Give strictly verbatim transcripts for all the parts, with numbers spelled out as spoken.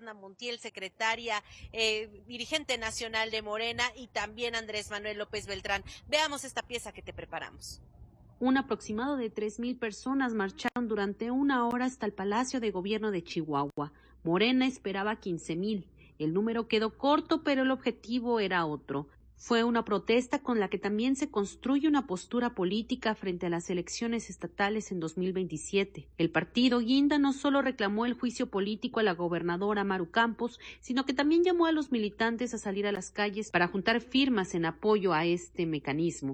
Ariadna Montiel, secretaria, eh, dirigente nacional de Morena, y también Andrés Manuel López Beltrán. Veamos esta pieza que te preparamos. Un aproximado de tres mil personas marcharon durante una hora hasta el Palacio de Gobierno de Chihuahua. Morena esperaba quince mil. El número quedó corto, pero el objetivo era otro. Fue una protesta con la que también se construye una postura política frente a las elecciones estatales en dos mil veintisiete. El partido Guinda no solo reclamó el juicio político a la gobernadora Maru Campos, sino que también llamó a los militantes a salir a las calles para juntar firmas en apoyo a este mecanismo.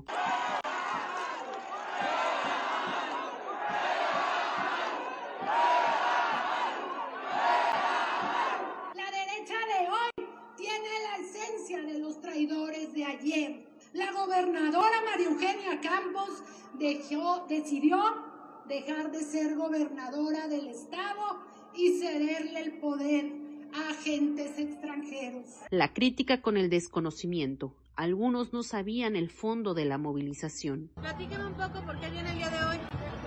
De los traidores de ayer. La gobernadora María Eugenia Campos dejó, decidió dejar de ser gobernadora del estado y cederle el poder a agentes extranjeros. La crítica con el desconocimiento. Algunos no sabían el fondo de la movilización. Platíqueme un poco por qué viene el día de hoy.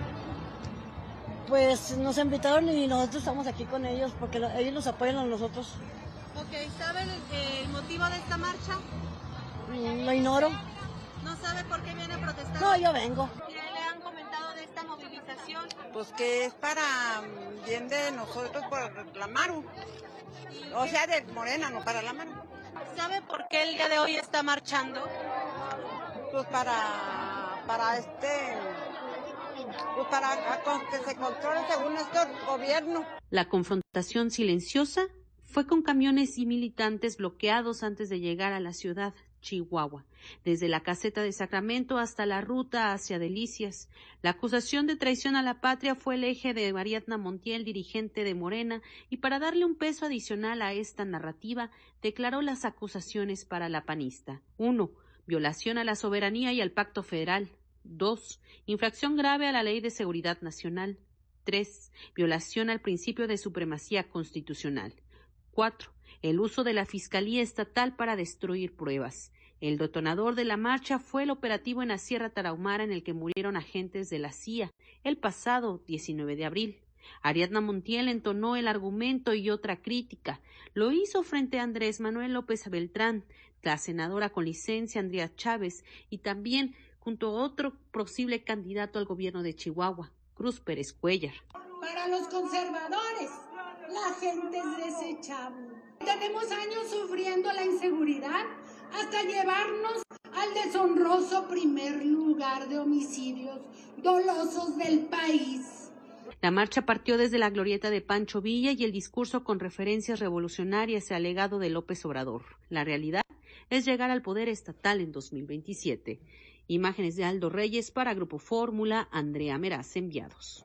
Pues nos invitaron y nosotros estamos aquí con ellos porque ellos nos apoyan a nosotros. Ok, ¿sabe el, el motivo de esta marcha? Lo ignoro. ¿No sabe por qué viene a protestar? No, yo vengo. ¿Qué le han comentado de esta movilización? Pues que es para bien de nosotros, por la Maru. O sea, de Morena, no para la Maru. ¿Sabe por qué el día de hoy está marchando? Pues para, para este... Pues para que se controle según este gobierno. La confrontación silenciosa fue con camiones y militantes bloqueados antes de llegar a la ciudad, Chihuahua, desde la caseta de Sacramento hasta la ruta hacia Delicias. La acusación de traición a la patria fue el eje de Ariadna Montiel, dirigente de Morena, y para darle un peso adicional a esta narrativa, declaró las acusaciones para la panista. Uno, violación a la soberanía y al pacto federal. Dos, infracción grave a la Ley de Seguridad Nacional. Tres, violación al principio de supremacía constitucional. Cuatro, el uso de la Fiscalía Estatal para destruir pruebas. El detonador de la marcha fue el operativo en la Sierra Tarahumara en el que murieron agentes de la C I A el pasado diecinueve de abril. Ariadna Montiel entonó el argumento y otra crítica. Lo hizo frente a Andrés Manuel López Beltrán, la senadora con licencia Andrea Chávez, y también junto a otro posible candidato al gobierno de Chihuahua, Cruz Pérez Cuéllar. Para los conservadores, la gente es desechable. Tenemos años sufriendo la inseguridad hasta llevarnos al deshonroso primer lugar de homicidios dolosos del país. La marcha partió desde la glorieta de Pancho Villa y el discurso con referencias revolucionarias al legado de López Obrador. La realidad es llegar al poder estatal en dos mil veintisiete. Imágenes de Aldo Reyes para Grupo Fórmula, Andrea Meraz, enviados.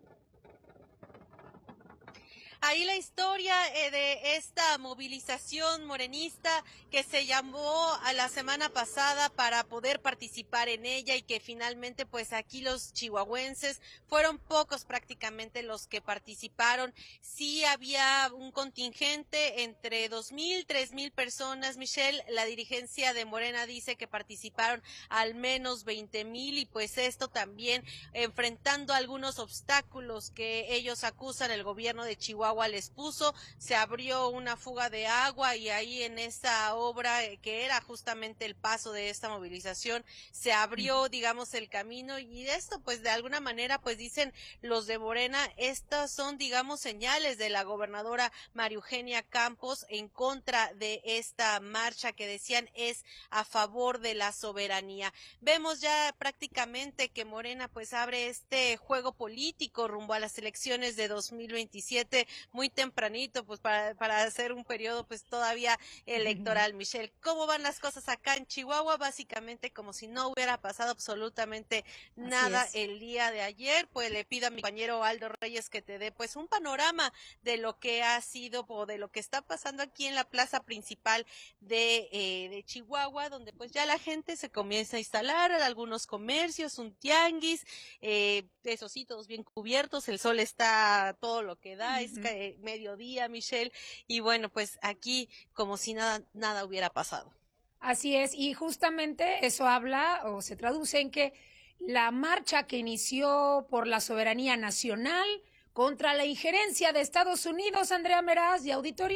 Ahí la historia eh, de esta movilización morenista que se llamó a la semana pasada para poder participar en ella y que finalmente pues aquí los chihuahuenses fueron pocos prácticamente los que participaron. Sí había un contingente entre dos mil, tres mil personas, Michelle. La dirigencia de Morena dice que participaron al menos veinte mil y pues esto también enfrentando algunos obstáculos que ellos acusan el gobierno de Chihuahua les puso. Se abrió una fuga de agua y ahí en esta obra que era justamente el paso de esta movilización se abrió digamos el camino y esto pues de alguna manera pues dicen los de Morena, estas son digamos señales de la gobernadora María Eugenia Campos en contra de esta marcha que decían es a favor de la soberanía. Vemos ya prácticamente que Morena pues abre este juego político rumbo a las elecciones de dos mil veintisiete muy tempranito, pues para, para hacer un periodo pues todavía electoral. Michelle, ¿cómo van las cosas acá en Chihuahua? Básicamente como si no hubiera pasado absolutamente nada el día de ayer. Pues le pido a mi compañero Aldo Reyes que te dé pues un panorama de lo que ha sido o de lo que está pasando aquí en la plaza principal de, eh, de Chihuahua, donde pues ya la gente se comienza a instalar, algunos comercios, un tianguis, eh, esos sí, todos bien cubiertos, el sol está todo lo que da, uh-huh. Es que, mediodía, Michelle, y bueno, pues aquí como si nada, nada hubiera pasado. Así es, y justamente eso habla o se traduce en que la marcha que inició por la soberanía nacional contra la injerencia de Estados Unidos, Andrea Meraz y auditorio,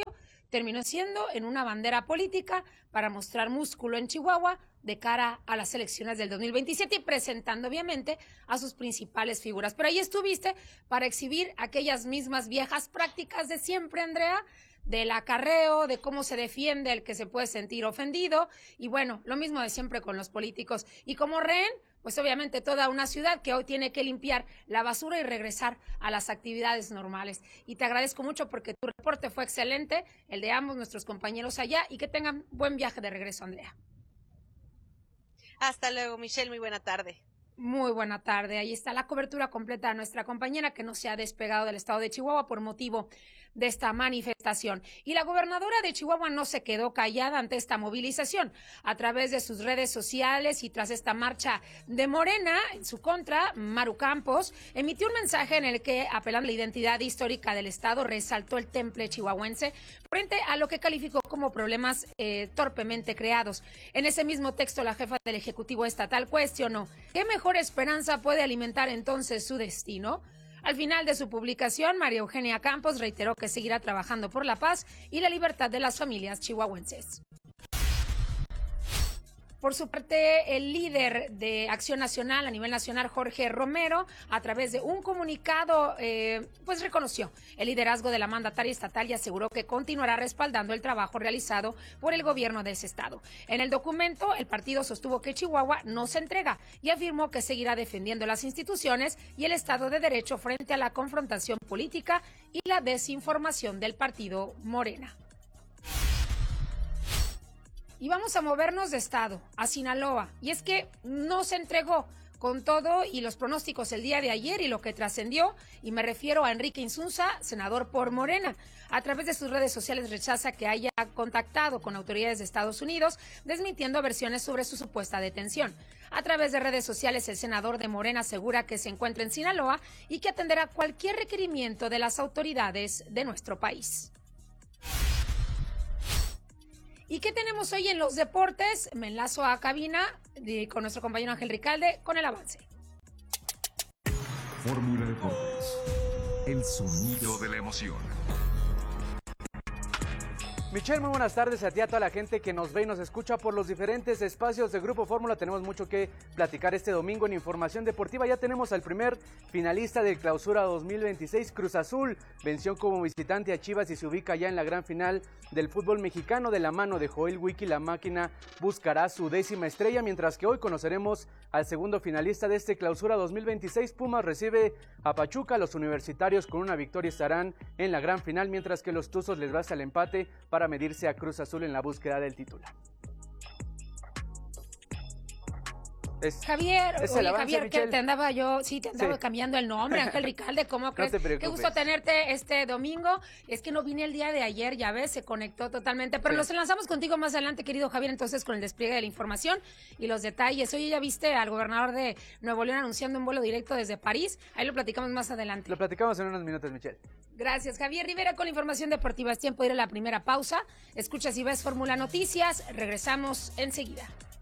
terminó siendo en una bandera política para mostrar músculo en Chihuahua de cara a las elecciones del dos mil veintisiete y presentando obviamente a sus principales figuras. Pero ahí estuviste para exhibir aquellas mismas viejas prácticas de siempre, Andrea, del acarreo, de cómo se defiende el que se puede sentir ofendido, y bueno, lo mismo de siempre con los políticos. Y como rehén, pues obviamente toda una ciudad que hoy tiene que limpiar la basura y regresar a las actividades normales. Y te agradezco mucho porque tu reporte fue excelente, el de ambos nuestros compañeros allá, y que tengan buen viaje de regreso, Andrea. Hasta luego, Michelle, muy buena tarde. Muy buena tarde, ahí está la cobertura completa de nuestra compañera que no se ha despegado del estado de Chihuahua por motivo de esta manifestación. Y la gobernadora de Chihuahua no se quedó callada ante esta movilización. A través de sus redes sociales y tras esta marcha de Morena en su contra, Maru Campos emitió un mensaje en el que, apelando a la identidad histórica del estado, resaltó el temple chihuahuense frente a lo que calificó como problemas eh, torpemente creados. En ese mismo texto, la jefa del Ejecutivo Estatal cuestionó: ¿qué mejor esperanza puede alimentar entonces su destino? Al final de su publicación, María Eugenia Campos reiteró que seguirá trabajando por la paz y la libertad de las familias chihuahuenses. Por su parte, el líder de Acción Nacional a nivel nacional, Jorge Romero, a través de un comunicado, eh, pues reconoció el liderazgo de la mandataria estatal y aseguró que continuará respaldando el trabajo realizado por el gobierno de ese estado. En el documento, el partido sostuvo que Chihuahua no se entrega y afirmó que seguirá defendiendo las instituciones y el Estado de Derecho frente a la confrontación política y la desinformación del partido Morena. Y vamos a movernos de estado, a Sinaloa. Y es que no se entregó con todo y los pronósticos el día de ayer y lo que trascendió, y me refiero a Enrique Insunza, senador por Morena. A través de sus redes sociales rechaza que haya contactado con autoridades de Estados Unidos, desmintiendo versiones sobre su supuesta detención. A través de redes sociales, el senador de Morena asegura que se encuentra en Sinaloa y que atenderá cualquier requerimiento de las autoridades de nuestro país. ¿Y qué tenemos hoy en los deportes? Me enlazo a cabina de, con nuestro compañero Ángel Ricalde con el avance. Fórmula Deportes, el sonido de la emoción. Michelle, muy buenas tardes a ti, a toda la gente que nos ve y nos escucha por los diferentes espacios de Grupo Fórmula. Tenemos mucho que platicar este domingo en Información Deportiva. Ya tenemos al primer finalista del Clausura dos mil veintiséis, Cruz Azul. Venció como visitante a Chivas y se ubica ya en la gran final del fútbol mexicano. De la mano de Joel Wiki, la máquina buscará su décima estrella, mientras que hoy conoceremos al segundo finalista de este Clausura dos mil veintiséis. Pumas recibe a Pachuca. Los universitarios con una victoria estarán en la gran final, mientras que los Tuzos les basta el empate para medirse a Cruz Azul en la búsqueda del título. Es, Javier, es oye, avance, Javier, Michelle. que te andaba yo, sí, te andaba sí. cambiando el nombre, Ángel Ricalde, ¿cómo crees? No te preocupes. Qué gusto tenerte este domingo. Es que no vine el día de ayer, ya ves, se conectó totalmente, pero sí. Nos enlazamos contigo más adelante, querido Javier, entonces con el despliegue de la información y los detalles. Oye, ya viste al gobernador de Nuevo León anunciando un vuelo directo desde París, ahí lo platicamos más adelante. Lo platicamos en unos minutos, Michelle. Gracias, Javier Rivera, con la información deportiva. Es tiempo de ir a la primera pausa. Escuchas y ves Fórmula Noticias, regresamos enseguida.